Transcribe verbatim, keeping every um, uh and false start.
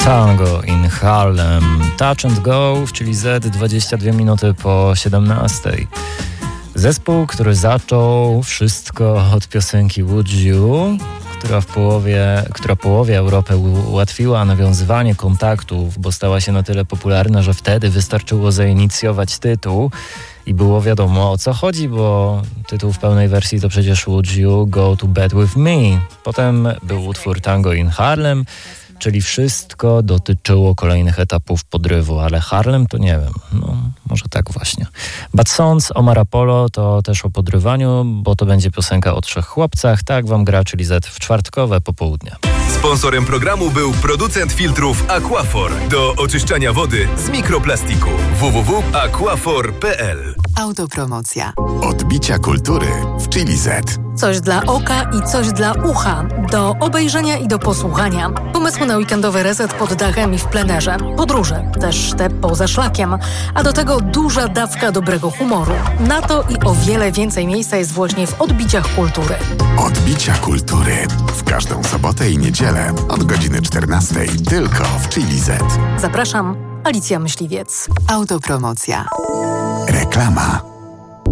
Tango in Harlem. Touch and Go, czyli Z, dwadzieścia dwie minuty po siedemnastej. Zespół, który zaczął wszystko od piosenki Would You, która w połowie, która połowie Europy ułatwiła nawiązywanie kontaktów, bo stała się na tyle popularna, że wtedy wystarczyło zainicjować tytuł i było wiadomo, o co chodzi, bo tytuł w pełnej wersji to przecież Would You Go to Bed With Me. Potem był utwór Tango in Harlem, czyli wszystko dotyczyło kolejnych etapów podrywu, ale Harlem to nie wiem, no może tak właśnie. Bad Sons, Omar Apollo to też o podrywaniu, bo to będzie piosenka o trzech chłopcach, tak wam gra, czyli Z w czwartkowe popołudnie. Sponsorem programu był producent filtrów Aquafor do oczyszczania wody z mikroplastiku. w w w kropka aquafor kropka p l. Autopromocja. Odbicia kultury w Chili Z. Coś dla oka i coś dla ucha. Do obejrzenia i do posłuchania. Pomysły na weekendowy reset pod dachem i w plenerze. Podróże, też te poza szlakiem. A do tego duża dawka dobrego humoru. Na to i o wiele więcej miejsca jest właśnie w Odbiciach Kultury. Odbicia kultury. W każdą sobotę i niedzielę od godziny czternastej tylko w Chili Z. Zapraszam, Alicja Myśliwiec. Autopromocja. Reklama.